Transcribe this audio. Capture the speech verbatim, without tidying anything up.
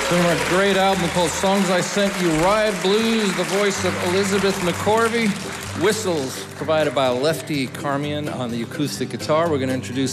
From a great album called Songs I Sent You, Riot Blues, the voice of Elizabeth McCorvey. Whistles provided by Lefty Carmian on the acoustic guitar. We're going to introduce